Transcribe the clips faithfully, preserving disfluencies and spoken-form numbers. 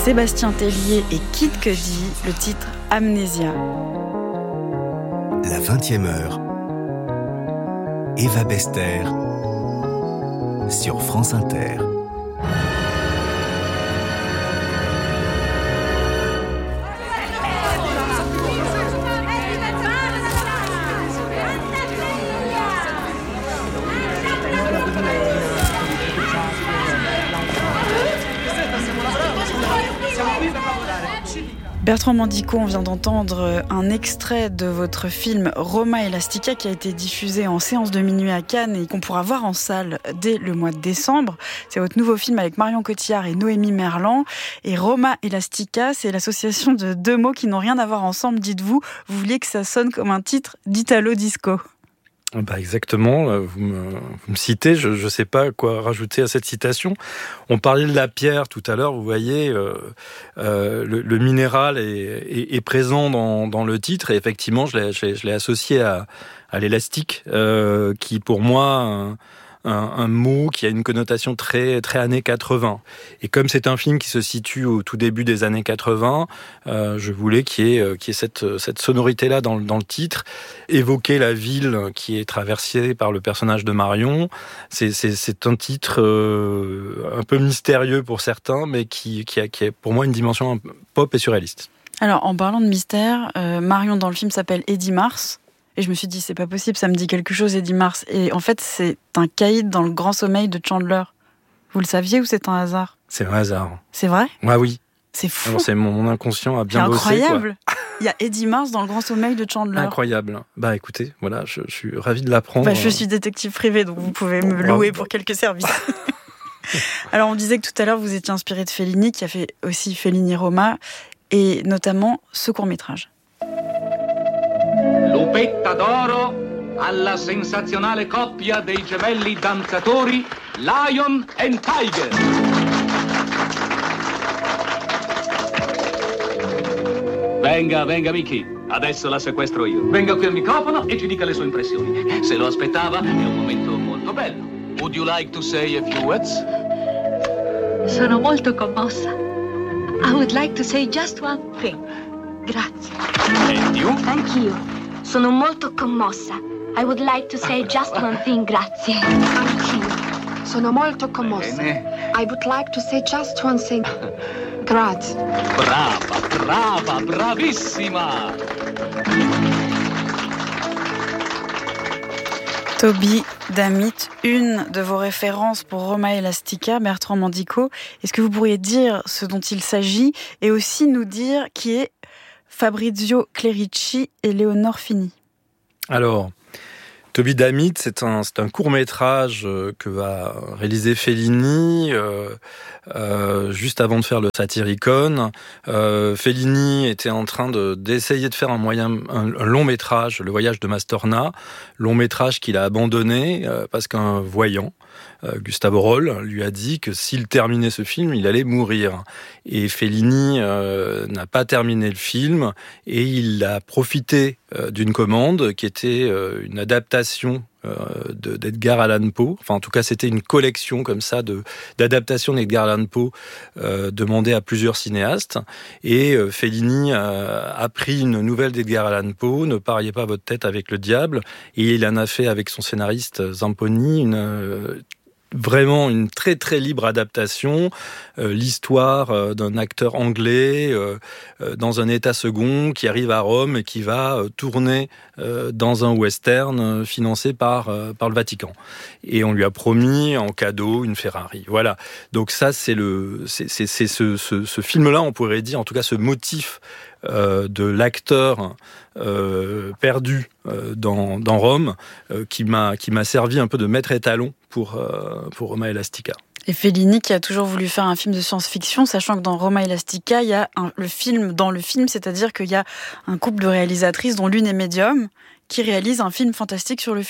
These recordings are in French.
Sébastien Tellier et Kid Cudi, le titre Amnésia. La vingtième heure, Eva Bester sur France Inter. Bertrand Mandico, on vient d'entendre un extrait de votre film Roma Elastica qui a été diffusé en séance de minuit à Cannes et qu'on pourra voir en salle dès le mois de décembre. C'est votre nouveau film avec Marion Cotillard et Noémie Merlan. Et Roma Elastica, c'est l'association de deux mots qui n'ont rien à voir ensemble, dites-vous. Vous vouliez que ça sonne comme un titre d'Italo Disco. Bah exactement, vous me, vous me citez, je ne sais pas quoi rajouter à cette citation. On parlait de la pierre tout à l'heure, vous voyez, euh, euh, le, le minéral est, est, est présent dans, dans le titre et effectivement je l'ai, je l'ai, je l'ai associé à, à l'élastique, euh, qui pour moi... Un, Un, un mot qui a une connotation très très années quatre-vingts. Et comme c'est un film qui se situe au tout début des années quatre-vingts, euh, je voulais qu'il y ait, qu'il y ait cette, cette sonorité-là dans, dans le titre, évoquer la ville qui est traversée par le personnage de Marion. C'est, c'est, c'est un titre euh, un peu mystérieux pour certains, mais qui, qui, a, qui a pour moi une dimension pop et surréaliste. Alors, en parlant de mystère, euh, Marion dans le film s'appelle Eddie Mars. Et je me suis dit, c'est pas possible, ça me dit quelque chose, Eddie Mars. Et en fait, c'est un caïd dans le grand sommeil de Chandler. Vous le saviez ou c'est un hasard ? C'est un hasard. C'est vrai ? Ah oui. C'est fou. Alors, c'est mon, mon inconscient a bien c'est bossé. Incroyable. Il y a Eddie Mars dans le grand sommeil de Chandler. Incroyable. Bah écoutez, voilà, je, je suis ravi de l'apprendre. Bah, je suis détective privé, donc vous pouvez me louer pour quelques services. Alors, on disait que tout à l'heure, vous étiez inspiré de Fellini, qui a fait aussi Fellini Roma, et notamment ce court-métrage. Lupetta d'oro alla sensazionale coppia dei gemelli danzatori Lion and Tiger. Venga, venga Mickey, adesso la sequestro io. Venga qui al microfono e ci dica le sue impressioni. Se lo aspettava, è un momento molto bello. Would you like to say a few words? Sono molto commossa. I would like to say just one thing. Grazie. And you? Anch'io. Sono molto commossa. I would like to say just one thing, grazie. Anch'io. Sono molto commossa. Bene. I would like to say just one thing. Grazie. Brava, brava, bravissima. Toby Damit, une de vos références pour Roma Elastica, Bertrand Mandico. Est-ce que vous pourriez dire ce dont il s'agit et aussi nous dire qui est Fabrizio Clerici et Léonore Fini? Alors, Toby Damit, c'est un, c'est un court-métrage que va réaliser Fellini euh, euh, juste avant de faire le Satyricon. Euh, Fellini était en train de, d'essayer de faire un, moyen, un, un long-métrage, Le Voyage de Mastorna, long-métrage qu'il a abandonné euh, parce qu'un voyant, euh, Gustavo Roll, lui a dit que s'il terminait ce film, il allait mourir. Et Fellini euh, n'a pas terminé le film et il a profité euh, d'une commande qui était euh, une adaptation euh, de, d'Edgar Allan Poe. Enfin, en tout cas, c'était une collection comme ça de, d'adaptations d'Edgar Allan Poe euh, demandée à plusieurs cinéastes. Et euh, Fellini a, a pris une nouvelle d'Edgar Allan Poe, Ne pariez pas votre tête avec le diable, et il en a fait avec son scénariste Zamponi une... Euh, vraiment une très très libre adaptation, euh, l'histoire euh, d'un acteur anglais euh, euh, dans un état second qui arrive à Rome et qui va euh, tourner euh, dans un western euh, financé par euh, par le Vatican. Et on lui a promis en cadeau une Ferrari. Voilà. Donc ça c'est le c'est c'est, c'est ce, ce ce film-là, on pourrait dire, en tout cas ce motif euh, de l'acteur euh, perdu euh, dans dans Rome euh, qui m'a qui m'a servi un peu de maître étalon pour euh, pour Roma Elastica. Et Fellini qui a toujours voulu faire un film de science-fiction, sachant que dans Roma Elastica, il y a un, le film dans le film, c'est-à-dire qu'il y a un couple de réalisatrices dont l'une est médium qui réalise un film fantastique sur le futur.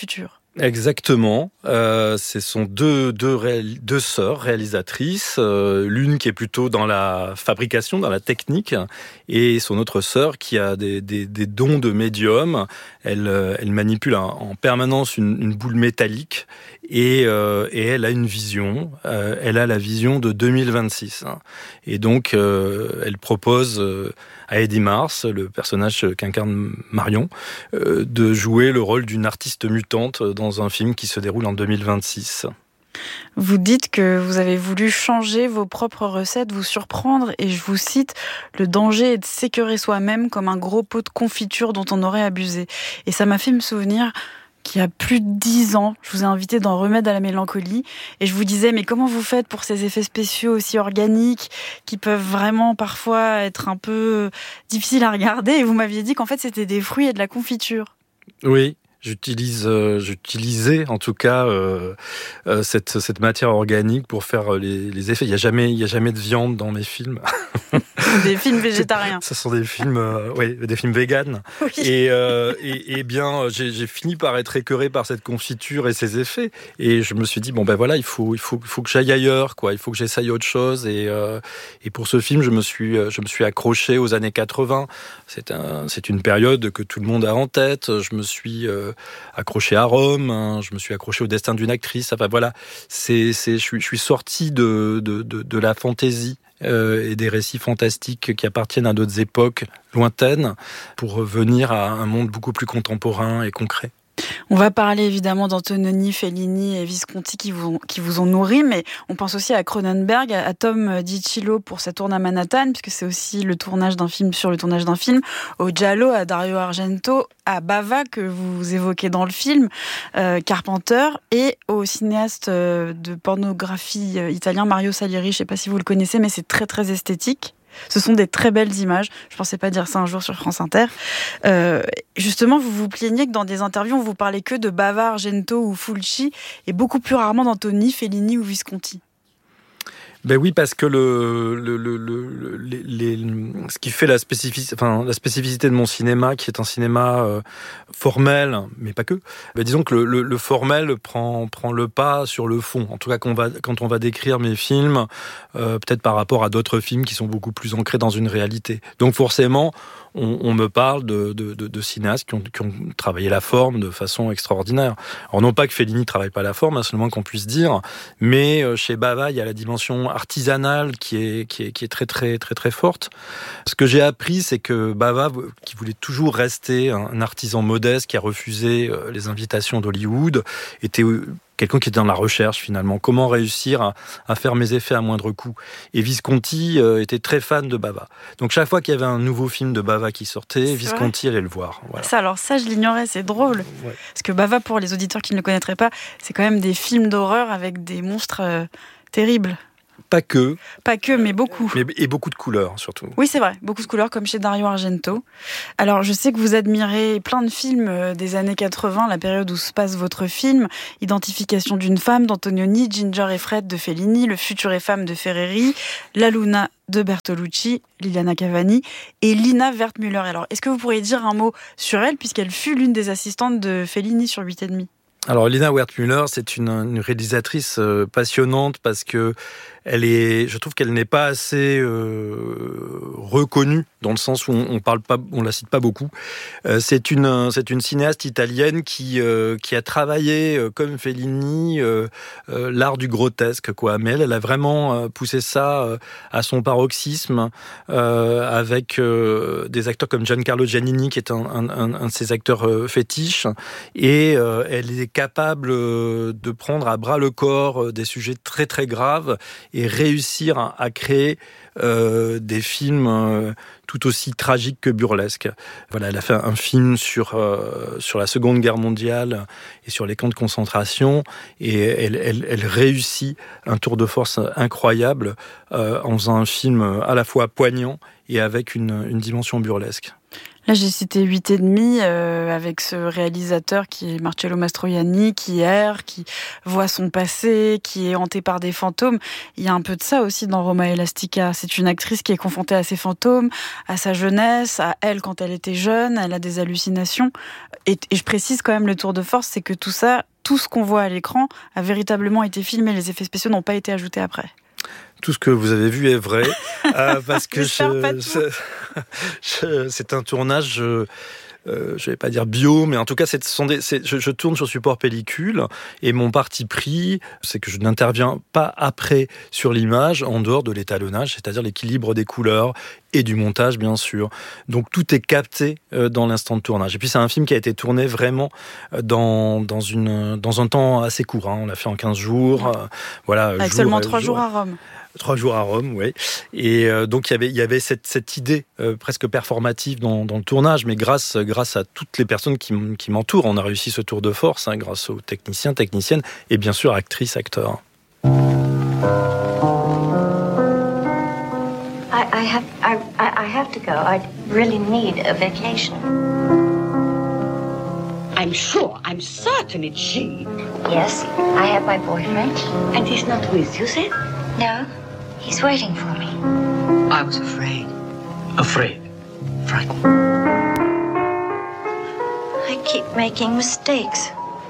Exactement. Euh, ce sont deux, deux, réal... deux sœurs réalisatrices, euh, l'une qui est plutôt dans la fabrication, dans la technique, et son autre sœur qui a des, des, des dons de médium. Elle, elle manipule en permanence une, une boule métallique et, euh, et elle a une vision. Euh, elle a la vision de deux mille vingt-six. Et donc, euh, elle propose euh, à Eddie Mars, le personnage qu'incarne Marion, euh, de jouer le rôle d'une artiste mutante dans un film qui se déroule en deux mille vingt-six. Vous dites que vous avez voulu changer vos propres recettes, vous surprendre, et je vous cite, le danger est de s'écœurer soi-même comme un gros pot de confiture dont on aurait abusé. Et ça m'a fait me souvenir qu'il y a plus de dix ans, je vous ai invité dans Remède à la mélancolie, et je vous disais, mais comment vous faites pour ces effets spéciaux aussi organiques, qui peuvent vraiment parfois être un peu difficiles à regarder, et vous m'aviez dit qu'en fait c'était des fruits et de la confiture. Oui. J'utilise, euh, j'utilisais en tout cas euh, euh, cette cette matière organique pour faire les, les effets. Il y a jamais, il y a jamais de viande dans mes films. Des films végétariens. Ce sont des films, euh, oui, des films véganes. Oui. Et, euh, et, et bien, j'ai, j'ai fini par être écœuré par cette confiture et ses effets. Et je me suis dit bon ben voilà, il faut, il faut, il faut que j'aille ailleurs, quoi. Il faut que j'essaye autre chose. Et, euh, et pour ce film, je me suis, je me suis accroché aux années quatre-vingts. C'est un, c'est une période que tout le monde a en tête. Je me suis euh, accroché à Rome. Hein, je me suis accroché au destin d'une actrice. Enfin voilà, c'est, c'est, je suis, je suis sorti de, de, de, de la fantaisie. Euh, et des récits fantastiques qui appartiennent à d'autres époques lointaines pour revenir à un monde beaucoup plus contemporain et concret. On va parler évidemment d'Antonioni, Fellini et Visconti qui vous, qui vous ont nourri, mais on pense aussi à Cronenberg, à Tom DiCillo pour sa tourne à Manhattan, puisque c'est aussi le tournage d'un film sur le tournage d'un film, au Giallo, à Dario Argento, à Bava que vous évoquez dans le film, euh, Carpenter, et au cinéaste euh, de pornographie euh, italien Mario Salieri. Je ne sais pas si vous le connaissez, mais c'est très très esthétique. Ce sont des très belles images. Je ne pensais pas dire ça un jour sur France Inter. Euh, justement, vous vous plaignez que dans des interviews, on vous parlait que de Bava, Argento ou Fulci, et beaucoup plus rarement d'Antoni, Fellini ou Visconti. Ben oui, parce que le, le, le, le les, les, ce qui fait la spécificité, enfin la spécificité de mon cinéma, qui est un cinéma euh, formel, mais pas que. Ben disons que le, le, le formel prend prend le pas sur le fond. En tout cas, quand on va quand on va décrire mes films, euh, peut-être par rapport à d'autres films qui sont beaucoup plus ancrés dans une réalité. Donc forcément, on, on me parle de, de, de, de cinéastes qui ont, qui ont travaillé la forme de façon extraordinaire. Alors non pas que Fellini travaille pas la forme, hein, c'est le moins qu'on puisse dire, mais euh, chez Bava, il y a la dimension artisanale qui est, qui est, qui est très, très, très, très forte. Ce que j'ai appris, c'est que Bava, qui voulait toujours rester un artisan modeste, qui a refusé les invitations d'Hollywood, était quelqu'un qui était dans la recherche finalement. Comment réussir à, à faire mes effets à moindre coût. Et Visconti euh, était très fan de Bava. Donc chaque fois qu'il y avait un nouveau film de Bava qui sortait, c'est Visconti vrai allait le voir. Voilà. Ça, alors ça, je l'ignorais, c'est drôle. Ouais. Parce que Bava, pour les auditeurs qui ne le connaîtraient pas, c'est quand même des films d'horreur avec des monstres euh, terribles. Pas que. Pas que, mais beaucoup. Mais, et beaucoup de couleurs, surtout. Oui, c'est vrai. Beaucoup de couleurs, comme chez Dario Argento. Alors, je sais que vous admirez plein de films des années quatre-vingts, la période où se passe votre film. Identification d'une femme d'Antonioni, Ginger et Fred de Fellini, Le futur et femme de Ferreri, La Luna de Bertolucci, Liliana Cavani et Lina Wertmüller. Alors, est-ce que vous pourriez dire un mot sur elle, puisqu'elle fut l'une des assistantes de Fellini sur huit et demi? Alors Lina Wertmüller, c'est une, une réalisatrice euh, passionnante parce que elle est, je trouve qu'elle n'est pas assez euh, reconnue dans le sens où on, on parle pas, on la cite pas beaucoup. Euh, c'est une, c'est une cinéaste italienne qui euh, qui a travaillé euh, comme Fellini euh, euh, l'art du grotesque, quoi. Mais elle, elle a vraiment euh, poussé ça euh, à son paroxysme euh, avec euh, des acteurs comme Giancarlo Giannini, qui est un, un, un, un de ses acteurs euh, fétiches, et euh, elle est capable de prendre à bras le corps des sujets très très graves et réussir à créer euh, des films euh, tout aussi tragiques que burlesques. Voilà, elle a fait un film sur euh, sur la Seconde Guerre mondiale et sur les camps de concentration, et elle elle, elle réussit un tour de force incroyable euh, en faisant un film à la fois poignant et avec une, une dimension burlesque. Là, j'ai cité huit et demi euh, avec ce réalisateur qui est Marcello Mastroianni, qui erre, qui voit son passé, qui est hanté par des fantômes. Il y a un peu de ça aussi dans Roma Elastica. C'est une actrice qui est confrontée à ses fantômes, à sa jeunesse, à elle quand elle était jeune, elle a des hallucinations. Et, et je précise quand même, le tour de force, c'est que tout ça, tout ce qu'on voit à l'écran a véritablement été filmé, les effets spéciaux n'ont pas été ajoutés après. Tout ce que vous avez vu est vrai, euh, parce que je, je, je, c'est un tournage... Je, Euh, je vais pas dire bio, mais en tout cas, c'est, ce sont des, c'est, je, je tourne sur support pellicule et mon parti pris, c'est que je n'interviens pas après sur l'image en dehors de l'étalonnage, c'est-à-dire l'équilibre des couleurs et du montage, bien sûr. Donc tout est capté euh, dans l'instant de tournage. Et puis c'est un film qui a été tourné vraiment dans dans une dans un temps assez court. Hein. On l'a fait en quinze jours, euh, voilà. Avec jour, seulement trois jour, jours à Rome. Trois jours à Rome, oui. Et euh, donc il y avait il y avait cette cette idée euh, presque performative dans dans le tournage, mais grâce grâce à toutes les personnes qui qui m'entourent, on a réussi ce tour de force, hein, grâce aux techniciens, techniciennes et bien sûr actrices, acteurs. I, I have I I have to go. I really need a vacation. I'm sure, I'm certain it's she. Yes, I have my boyfriend. And he's not with you, then? No, he's waiting for me. I was afraid. Afraid? Frightened. I keep making mistakes.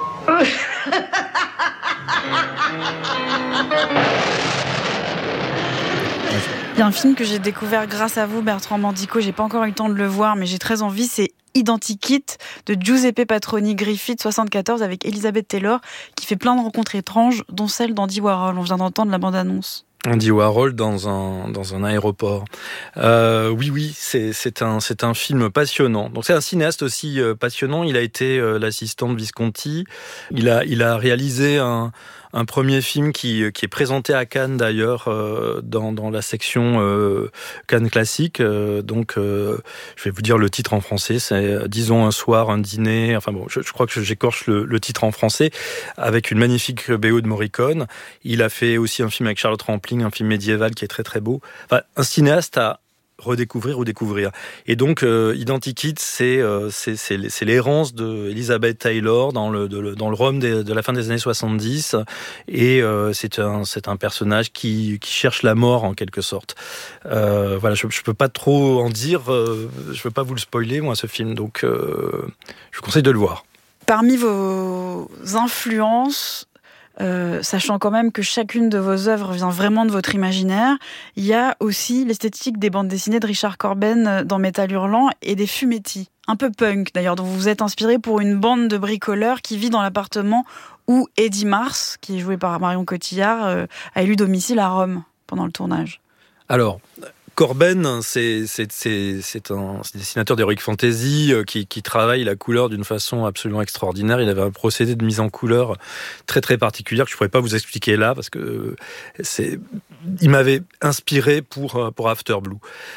Il y a un film que j'ai découvert grâce à vous, Bertrand Mandico. J'ai pas encore eu le temps de le voir, mais j'ai très envie. C'est Identikit de Giuseppe Patroni Griffith, soixante-quatorze, avec Elizabeth Taylor, qui fait plein de rencontres étranges, dont celle d'Andy Warhol. On vient d'entendre la bande-annonce. Andy Warhol dans un dans un aéroport. Euh, oui, oui, c'est c'est un c'est un film passionnant. Donc c'est un cinéaste aussi euh, passionnant. Il a été euh, l'assistant de Visconti. Il a il a réalisé un un premier film qui qui est présenté à Cannes d'ailleurs euh, dans dans la section euh, Cannes classique. Euh, donc euh, je vais vous dire le titre en français. C'est Disons un soir un dîner. Enfin bon, je, je crois que j'écorche le, le titre en français avec une magnifique B O de Morricone. Il a fait aussi un film avec Charlotte Rampling, un film médiéval qui est très très beau. Enfin, un cinéaste à redécouvrir ou découvrir. Et donc, euh, Identikit, c'est, euh, c'est, c'est, c'est l'errance de Elizabeth Taylor dans le, de, dans le Rome de, de la fin des années soixante-dix. Et euh, c'est, un, c'est un personnage qui, qui cherche la mort, en quelque sorte. Euh, voilà, je ne peux pas trop en dire. Euh, je ne veux pas vous le spoiler, moi, ce film. Donc, euh, je vous conseille de le voir. Parmi vos influences, Euh, sachant quand même que chacune de vos œuvres vient vraiment de votre imaginaire, il y a aussi l'esthétique des bandes dessinées de Richard Corben dans Métal Hurlant et des Fumetti, un peu punk d'ailleurs, dont vous vous êtes inspiré pour une bande de bricoleurs qui vit dans l'appartement où Eddie Mars, qui est joué par Marion Cotillard, euh, a élu domicile à Rome pendant le tournage. Alors, Corben, c'est, c'est, c'est, c'est un dessinateur d'heroic fantasy qui, qui travaille la couleur d'une façon absolument extraordinaire. Il avait un procédé de mise en couleur très très particulier que je ne pourrais pas vous expliquer là parce que c'est, il m'avait inspiré pour, pour After Blue.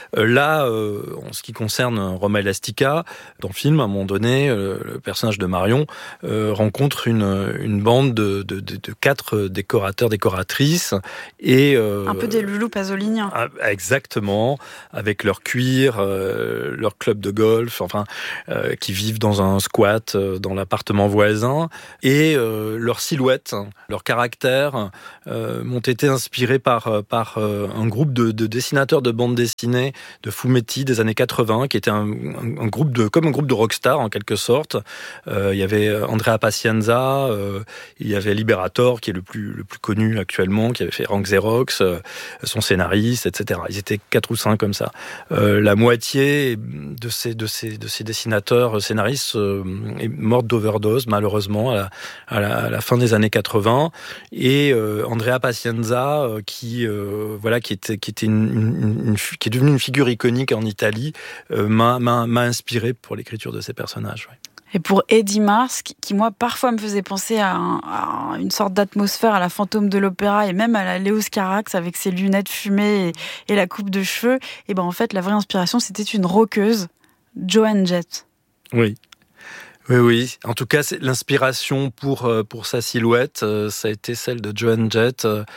Là, en ce qui concerne Roma Elastica, dans le film, à un moment donné, le personnage de Marion rencontre une, une bande de, de, de, de quatre décorateurs, décoratrices et un peu des loulous pasoliniens. Exactement. Avec leur cuir, euh, leur club de golf, enfin, euh, qui vivent dans un squat euh, dans l'appartement voisin, et euh, leur silhouette, leur caractère euh, m'ont été inspirés par par euh, un groupe de, de dessinateurs de bandes dessinées de fumetti des années quatre-vingts, qui était un, un, un groupe de comme un groupe de rockstar en quelque sorte. Euh, il y avait Andrea Pazienza, euh, il y avait Liberator qui est le plus le plus connu actuellement, qui avait fait Rank Xerox, euh, son scénariste, et cetera. Ils étaient quatre ou cinq comme ça. Euh, la moitié de ces, de ces, de ces dessinateurs scénaristes euh, est morte d'overdose, malheureusement, à la, à la, à la fin des années quatre-vingts. Et euh, Andrea Pazienza, euh, qui, euh, voilà, qui était, qui était une, une, une, qui est devenue une figure iconique en Italie, euh, m'a, m'a, m'a inspiré pour l'écriture de ces personnages. Ouais. Et pour Eddie Mars, qui moi parfois me faisait penser à, un, à une sorte d'atmosphère à la Fantôme de l'Opéra et même à la Léos Carax avec ses lunettes fumées et, et la coupe de cheveux, et ben en fait la vraie inspiration c'était une rockeuse, Joan Jett. Oui. Oui, oui. En tout cas, c'est l'inspiration pour pour sa silhouette, ça a été celle de Joan Jett.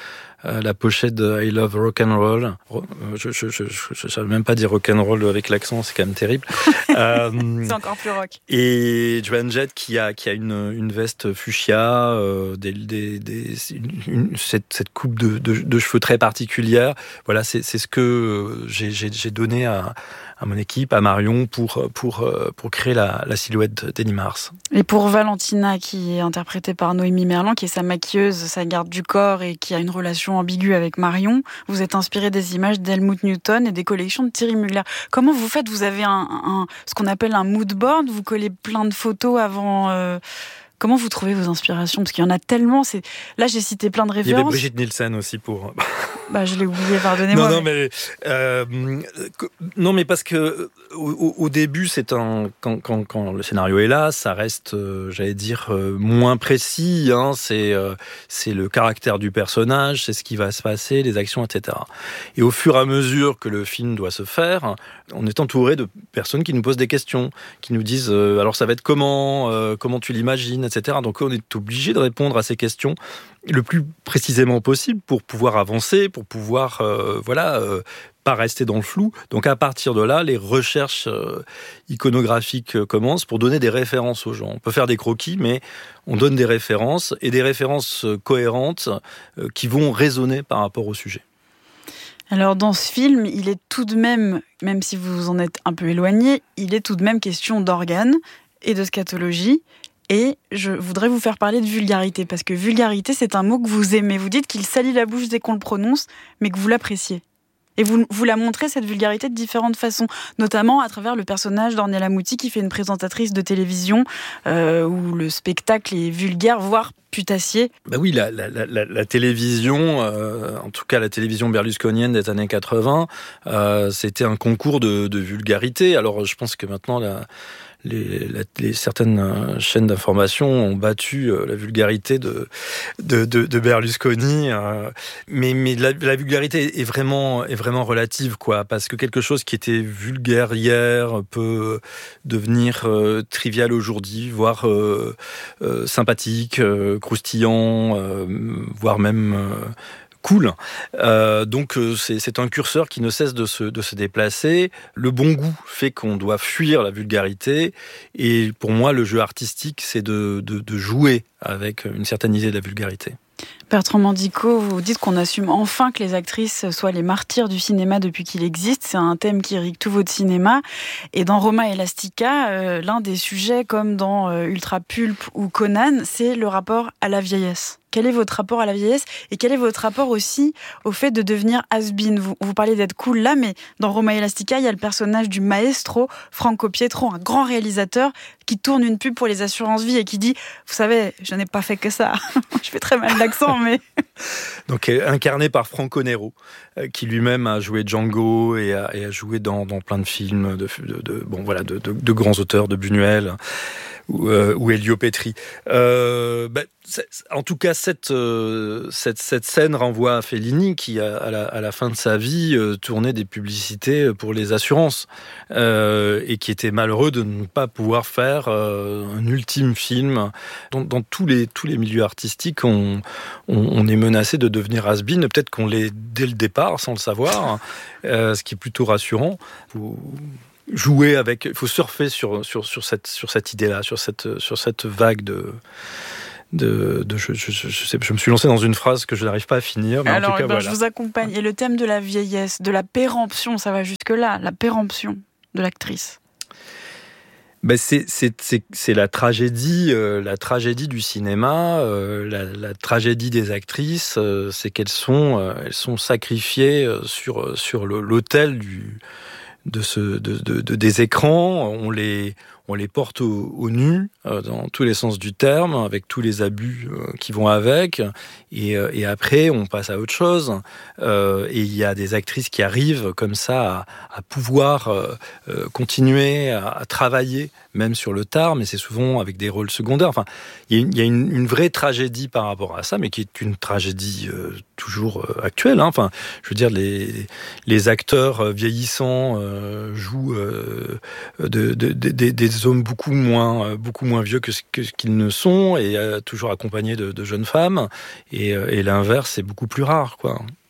euh, la pochette de I Love Rock and Roll. Je je je je savais même pas dire rock and roll avec l'accent, c'est quand même terrible. euh, c'est encore plus rock. Et Joan Jett qui a qui a une une veste fuchsia, euh, des des des une, une, cette cette coupe de, de de cheveux très particulière. Voilà, c'est c'est ce que j'ai j'ai j'ai donné à à mon équipe, à Marion, pour, pour, pour créer la, la silhouette d'Annie Mars. Et pour Valentina, qui est interprétée par Noémie Merlan, qui est sa maquilleuse, sa garde du corps et qui a une relation ambiguë avec Marion, vous êtes inspiré des images d'Helmut Newton et des collections de Thierry Mugler. Comment vous faites ? Vous avez un, un, ce qu'on appelle un mood board, vous collez plein de photos avant... Euh... Comment vous trouvez vos inspirations ? Parce qu'il y en a tellement. C'est... Là, j'ai cité plein de références. Il y avait Brigitte Nielsen aussi pour... Bah, je l'ai oublié, pardonnez-moi. Non, non, mais... Euh, non, mais parce que au, au début, c'est un... Quand, quand, quand le scénario est là, ça reste, euh, j'allais dire, euh, moins précis. Hein, c'est, euh, c'est le caractère du personnage, c'est ce qui va se passer, les actions, et cetera. Et au fur et à mesure que le film doit se faire, on est entouré de personnes qui nous posent des questions, qui nous disent euh, alors ça va être comment, euh, comment tu l'imagines, et cetera. Donc on est obligé de répondre à ces questions le plus précisément possible pour pouvoir avancer, pour pouvoir euh, voilà euh, pas rester dans le flou. Donc à partir de là, les recherches euh, iconographiques euh, commencent pour donner des références aux gens. On peut faire des croquis, mais on donne des références et des références euh, cohérentes euh, qui vont résonner par rapport au sujet. Alors dans ce film, il est tout de même, même si vous en êtes un peu éloigné, il est tout de même question d'organes et de scatologie. Et je voudrais vous faire parler de vulgarité, parce que vulgarité, c'est un mot que vous aimez. Vous dites qu'il salit la bouche dès qu'on le prononce, mais que vous l'appréciez. Et vous, vous la montrez, cette vulgarité, de différentes façons, notamment à travers le personnage d'Ornella Muti, qui fait une présentatrice de télévision, euh, où le spectacle est vulgaire, voire putassier. Bah oui, la, la, la, la télévision, euh, en tout cas la télévision berlusconienne des années quatre-vingts, euh, c'était un concours de, de vulgarité. Alors je pense que maintenant... La... Les, la, les certaines chaînes d'information ont battu euh, la vulgarité de de, de, de Berlusconi, euh, mais mais la, la vulgarité est vraiment est vraiment relative, quoi, parce que quelque chose qui était vulgaire hier peut devenir euh, trivial aujourd'hui, voire euh, euh, sympathique, euh, croustillant, euh, voire même euh, cool. Euh, donc euh, c'est, c'est un curseur qui ne cesse de se, de se déplacer. Le bon goût fait qu'on doit fuir la vulgarité. Et pour moi, le jeu artistique, c'est de, de, de jouer avec une certaine idée de la vulgarité. Bertrand Mandico, vous dites qu'on assume enfin que les actrices soient les martyrs du cinéma depuis qu'il existe. C'est un thème qui irrigue tout votre cinéma. Et dans Roma Elastica, euh, l'un des sujets, comme dans euh, Ultra Pulp ou Conan, c'est le rapport à la vieillesse. Quel est votre rapport à la vieillesse et quel est votre rapport aussi au fait de devenir has-been ? Vous, vous parlez d'être cool là, mais dans Roma Elastica, il y a le personnage du maestro Franco Pietro, un grand réalisateur qui tourne une pub pour les assurances-vie et qui dit « Vous savez, je n'ai pas fait que ça. » Je fais très mal l'accent, mais... Donc incarné par Franco Nero, qui lui-même a joué Django et a, et a joué dans, dans plein de films de, de, de, bon, voilà, de, de, de grands auteurs, de Buñuel ou, euh, ou Elio Petri. Euh, bah, en tout cas, cette, euh, cette, cette scène renvoie à Fellini qui, a, à, la, à la fin de sa vie, euh, tournait des publicités pour les assurances euh, et qui était malheureux de ne pas pouvoir faire euh, un ultime film. Dans, dans tous, les, tous les milieux artistiques, on, on, on est menacé de devenir has-been. Peut-être qu'on l'est dès le départ, sans le savoir, euh, ce qui est plutôt rassurant. Faut jouer avec, il faut surfer sur, sur, sur, cette, sur cette idée-là, sur cette, sur cette vague de... De, de je, je, je, sais, je me suis lancé dans une phrase que je n'arrive pas à finir. Mais Alors, en tout cas, eh ben, voilà. Je vous accompagne. Et le thème de la vieillesse, de la péremption, ça va jusque-là, la péremption de l'actrice. Ben c'est, c'est, c'est, c'est la tragédie, euh, la tragédie du cinéma, euh, la, la tragédie des actrices, euh, c'est qu'elles sont, euh, elles sont sacrifiées sur, sur le, l'autel du, de, ce, de, de, de, des écrans. On les... On les porte au, au nu, euh, dans tous les sens du terme, avec tous les abus euh, qui vont avec. Et, euh, et après, on passe à autre chose. Euh, et il y a des actrices qui arrivent comme ça à, à pouvoir euh, euh, continuer à, à travailler, même sur le tard, mais c'est souvent avec des rôles secondaires. Enfin, il y a une, il y a une, une vraie tragédie par rapport à ça, mais qui est une tragédie euh, toujours euh, actuelle. Hein. Enfin, je veux dire, les, les acteurs vieillissants euh, jouent euh, de, de, de, de, des des hommes beaucoup moins, beaucoup moins vieux que ce que, qu'ils ne sont, et euh, toujours accompagnés de, de jeunes femmes. Et, et l'inverse, c'est beaucoup plus rare, quoi.